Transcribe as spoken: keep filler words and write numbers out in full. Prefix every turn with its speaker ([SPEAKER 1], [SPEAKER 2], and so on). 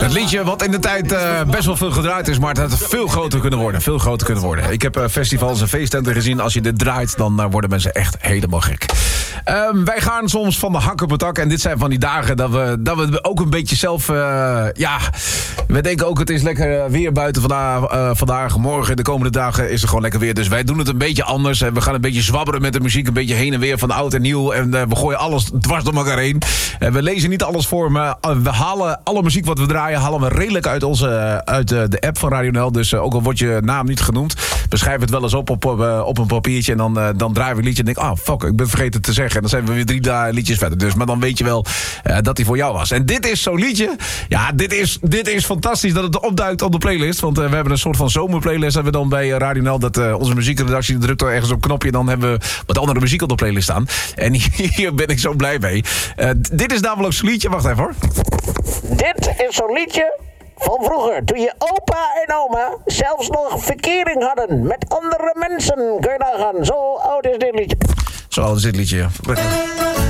[SPEAKER 1] Het liedje wat in de tijd uh, best wel veel gedraaid is, maar het had veel groter kunnen worden. Veel groter kunnen worden. Ik heb uh, festivals en feesttenten gezien. Als je dit draait, dan uh, worden mensen echt helemaal gek. Um, wij gaan soms van de hak op het dak. En dit zijn van die dagen dat we, dat we ook een beetje zelf... Uh, ja, we denken ook het is lekker weer buiten vandaag, uh, vandaag. Morgen, de komende dagen is er gewoon lekker weer. Dus wij doen het een beetje anders. En we gaan een beetje zwabberen met de muziek. Een beetje heen en weer van oud en nieuw. En uh, we gooien alles dwars door elkaar heen. En we lezen niet alles voor, maar we halen alle muziek wat we draaien... halen we redelijk uit, onze, uit de app van Radio Nel. Dus uh, ook al wordt je naam niet genoemd... we schrijven het wel eens op op, op, uh, op een papiertje... en dan, uh, dan draaien we een liedje en denk ah, fuck, ik ben vergeten te zeggen. En dan zijn we weer drie da- liedjes verder. Dus, maar dan weet je wel uh, dat hij voor jou was. En dit is zo'n liedje. Ja, dit is, dit is fantastisch dat het opduikt op de playlist. Want uh, we hebben een soort van zomerplaylist... hebben we dan bij Radio Nel. Dat uh, onze muziekredactie drukt er ergens op een knopje... en dan hebben we wat andere muziek op de playlist staan. En hier ben ik zo blij mee. Uh, dit is namelijk zo'n liedje. Wacht even hoor.
[SPEAKER 2] Dit is zo'n liedje van vroeger, toen je opa en oma zelfs nog verkering hadden met andere mensen. Kun je nagaan, zo oud is dit liedje.
[SPEAKER 1] Zo oud is dit liedje, ja.